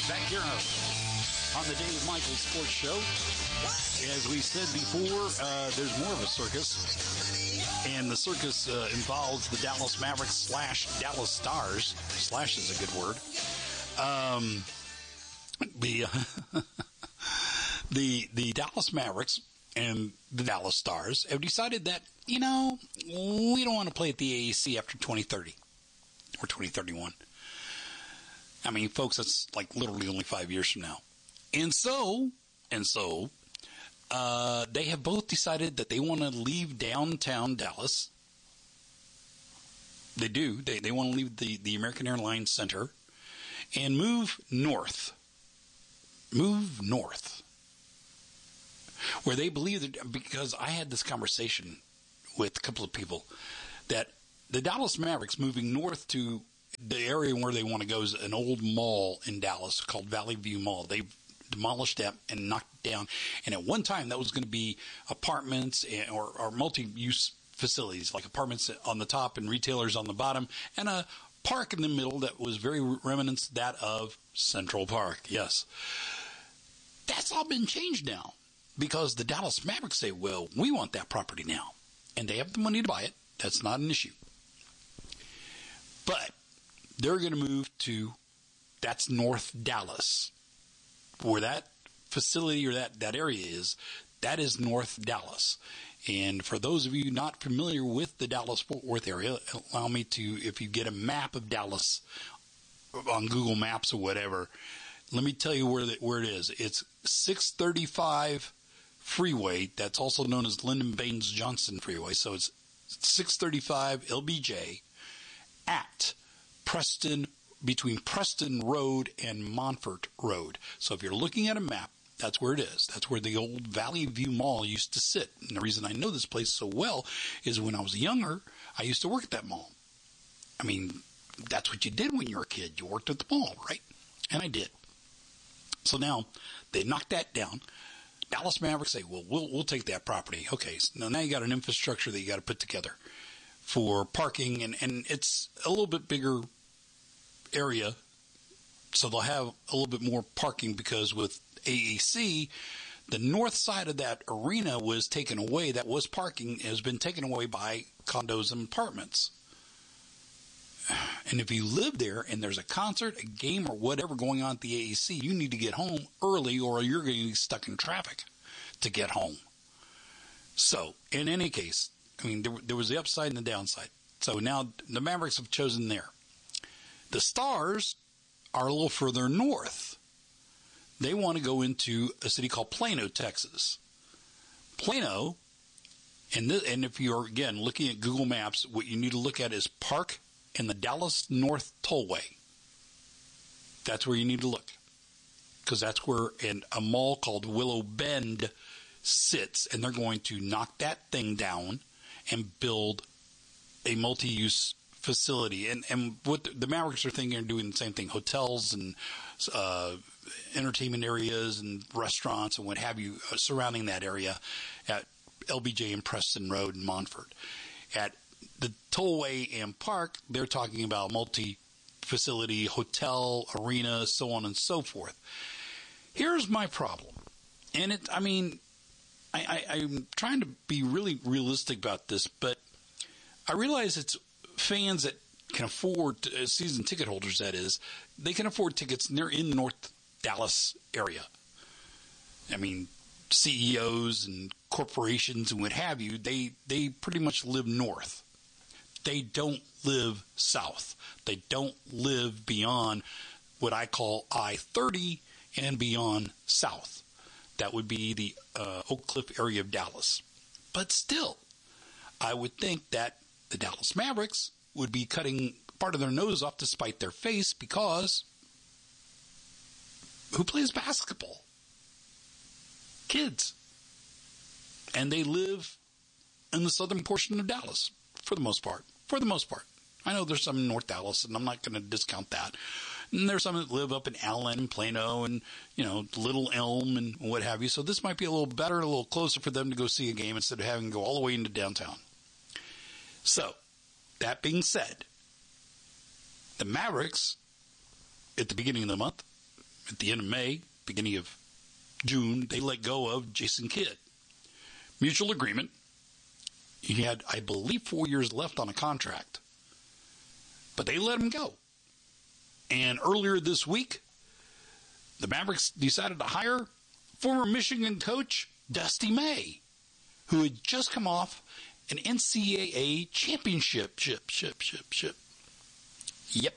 Back here on the Dave Michaels Sports Show. As we said before, there's more of a circus. And the circus involves the Dallas Mavericks / Dallas Stars. Slash is a good word. The Dallas Mavericks and the Dallas Stars have decided that, we don't want to play at the AAC after 2030 or 2031. I mean, folks, that's like literally only 5 years from now. And so, they have both decided that they want to leave downtown Dallas. They do. They want to leave the American Airlines Center and move north. Where they believe that, because I had this conversation with a couple of people, that the Dallas Mavericks moving north to the area where they want to go is an old mall in Dallas called Valley View Mall. They demolished that and knocked it down. And at one time, that was going to be apartments or multi-use facilities, like apartments on the top and retailers on the bottom, and a park in the middle that was very remnants that of Central Park. Yes. That's all been changed now because the Dallas Mavericks say, well, we want that property now. And they have the money to buy it. That's not an issue. But they're going to move to, that's North Dallas. Where that facility or that area is, that is North Dallas. And for those of you not familiar with the Dallas-Fort Worth area, allow me to, if you get a map of Dallas on Google Maps or whatever, let me tell you where it is. It's 635 Freeway. That's also known as Lyndon Baines Johnson Freeway. So it's 635 LBJ at Preston, between Preston Road and Montfort Road. So if you're looking at a map, that's where it is. That's where the old Valley View Mall used to sit. And the reason I know this place so well is when I was younger, I used to work at that mall. I mean, that's what you did when you were a kid. You worked at the mall, right? And I did. So now they knocked that down. Dallas Mavericks say, well, we'll take that property. Okay, so now you got an infrastructure that you got to put together for parking, and it's a little bit bigger area, so they'll have a little bit more parking because with AAC, the north side of that arena was taken away. That was parking, has been taken away by condos and apartments. And if you live there and there's a concert, a game, or whatever going on at the AAC, you need to get home early or you're going to be stuck in traffic to get home. So, in any case, I mean, there was the upside and the downside. So now the Mavericks have chosen there. The Stars are a little further north. They want to go into a city called Plano, Texas. Plano, and if you're, again, looking at Google Maps, what you need to look at is Park and the Dallas North Tollway. That's where you need to look. Because that's where a mall called Willow Bend sits, and they're going to knock that thing down and build a multi-use facility. And what the Mavericks are thinking of doing the same thing. Hotels and entertainment areas and restaurants and what have you surrounding that area at LBJ and Preston Road and Montfort. At the Tollway and Park, they're talking about multi-facility, hotel, arena, so on and so forth. Here's my problem. And I'm trying to be really realistic about this, but I realize it's fans that can afford, season ticket holders that is, they can afford tickets and they're in the North Dallas area. I mean, CEOs and corporations and what have you, they pretty much live north. They don't live south. They don't live beyond what I call I-30 and beyond south. That would be the Oak Cliff area of Dallas. But still, I would think that the Dallas Mavericks would be cutting part of their nose off to spite their face because who plays basketball? Kids. And they live in the southern portion of Dallas for the most part. I know there's some in North Dallas, and I'm not going to discount that. And there's some that live up in Allen and Plano and, Little Elm and what have you. So this might be a little better, a little closer for them to go see a game instead of having to go all the way into downtown. So, that being said, the Mavericks, at the beginning of the month, at the end of May, beginning of June, they let go of Jason Kidd. Mutual agreement. He had, I believe, 4 years left on a contract. But they let him go. And earlier this week, the Mavericks decided to hire former Michigan coach Dusty May, who had just come off an NCAA championship. Yep.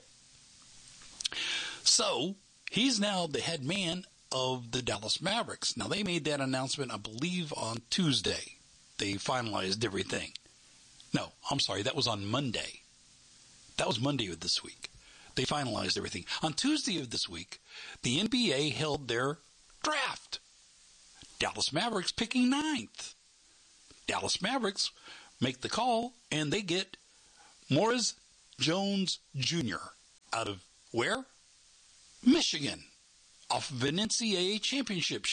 So, he's now the head man of the Dallas Mavericks. Now, they made that announcement, I believe, on Tuesday. They finalized everything. No, I'm sorry, that was on Monday. That was Monday of this week. They finalized everything. On Tuesday of this week, the NBA held their draft. Dallas Mavericks picking 9th. Dallas Mavericks make the call, and they get Morris Jones Jr. out of where? Michigan. Off of an NCAA championship.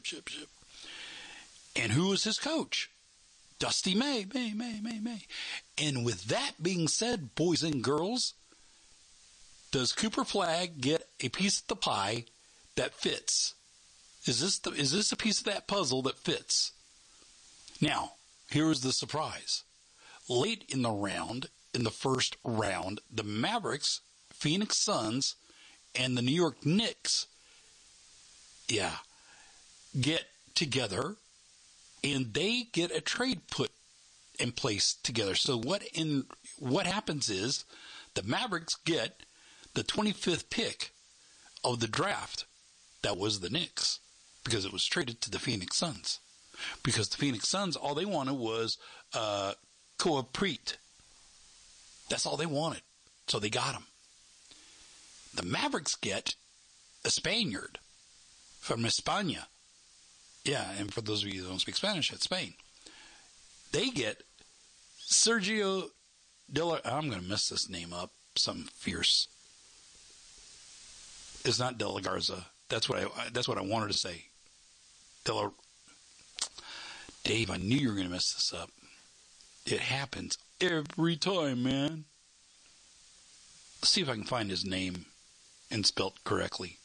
And who was his coach? Dusty May. And with that being said, boys and girls, does Cooper Flagg get a piece of the pie that fits? Is this a piece of that puzzle that fits? Now, here is the surprise. Late in the first round, the Mavericks, Phoenix Suns, and the New York Knicks, get together, and they get a trade put in place together. So what happens is the Mavericks get the 25th pick of the draft. That was the Knicks, because it was traded to the Phoenix Suns. Because the Phoenix Suns, all they wanted was Koa Preet. That's all they wanted. So they got him. The Mavericks get a Spaniard from España. Yeah, and for those of you who don't speak Spanish, it's Spain. They get Sergio I'm going to mess this name up. Something fierce. It's not De La Garza. That's what I wanted to say. Dave, I knew you were going to mess this up. It happens every time, man. Let's see if I can find his name and spelt correctly.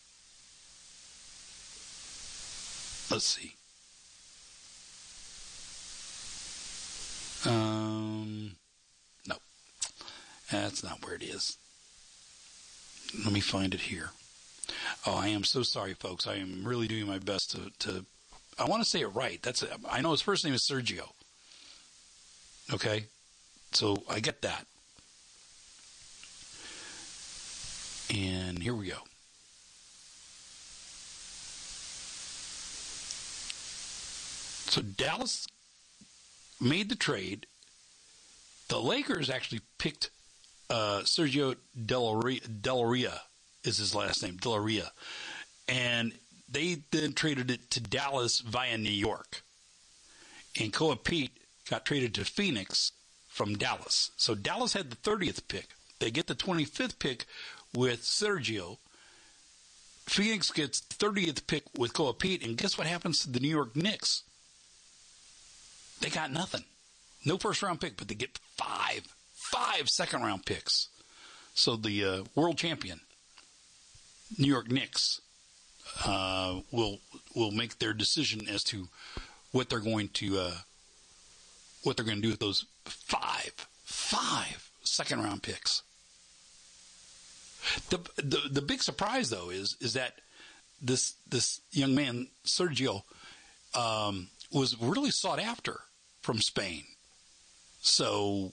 Let's see. No. That's not where it is. Let me find it here. Oh, I am so sorry, folks. I am really doing my best to I want to say it right. I know his first name is Sergio. Okay? So I get that. And here we go. So Dallas made the trade. The Lakers actually picked Sergio Delaria is his last name, Delaria. And they then traded it to Dallas via New York. And Koa Pete got traded to Phoenix from Dallas. So Dallas had the 30th pick. They get the 25th pick with Sergio. Phoenix gets the 30th pick with Koa Pete. And guess what happens to the New York Knicks? They got nothing. No first-round pick, but they get five second-round picks. So the world champion, New York Knicks, will make their decision as to what they're going to do with those five second-round picks. The big surprise though is that this young man Sergio was really sought after from Spain. So,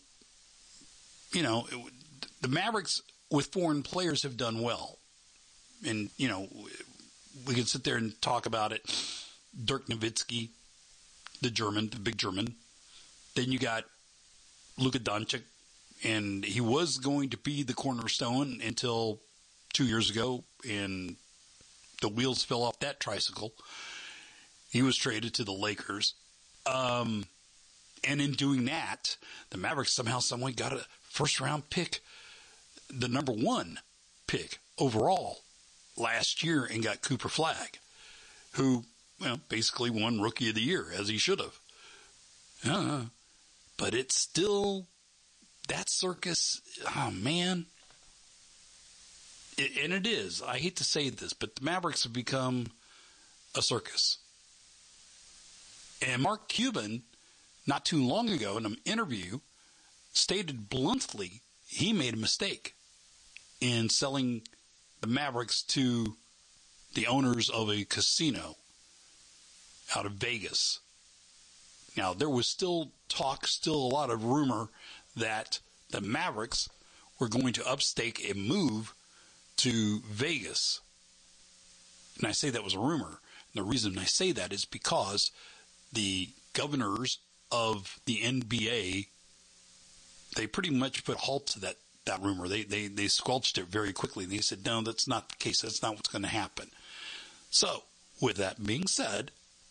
the Mavericks with foreign players have done well. And, we can sit there and talk about it. Dirk Nowitzki, the big German. Then you got Luka Doncic, and he was going to be the cornerstone until 2 years ago, and the wheels fell off that tricycle. He was traded to the Lakers. And in doing that, the Mavericks somehow, someway got a first-round pick, the number 1 pick overall last year, and got Cooper Flagg, who basically won Rookie of the Year, as he should have. But it's still, that circus, oh man, And it is. I hate to say this, but the Mavericks have become a circus. And Mark Cuban, not too long ago in an interview, stated bluntly he made a mistake in selling the Mavericks to the owners of a casino out of Vegas. Now, there was still talk, still a lot of rumor that the Mavericks were going to upstake a move to Vegas. And I say that was a rumor. And the reason I say that is because the governors of the NBA, they pretty much put a halt to that rumor. They squelched it very quickly. They said, no, that's not the case. That's not what's going to happen. So, with that being said,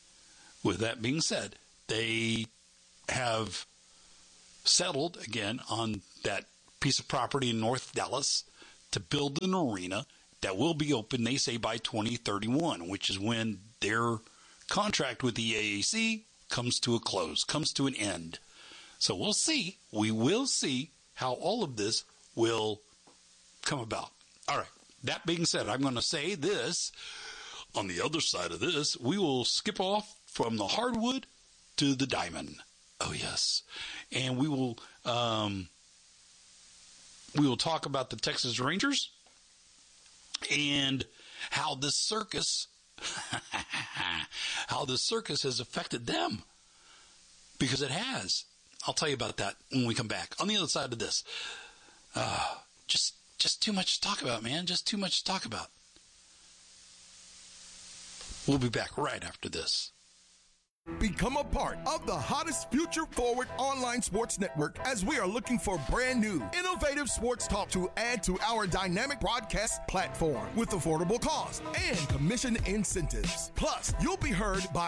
they have settled again on that piece of property in North Dallas to build an arena that will be open, they say, by 2031, which is when their contract with the AAC comes to a close, comes to an end. So we'll see. We will see how all of this will come about. All right. That being said, I'm going to say this. On the other side of this, we will skip off from the hardwood to the diamond. Oh, yes. And we will talk about the Texas Rangers and how this circus has affected them, because it has. I'll tell you about that when we come back. On the other side of this, just too much to talk about, man. Just too much to talk about. We'll be back right after this. Become a part of the hottest future forward online sports network, as we are looking for brand new, innovative sports talk to add to our dynamic broadcast platform with affordable cost and commission incentives. Plus, you'll be heard by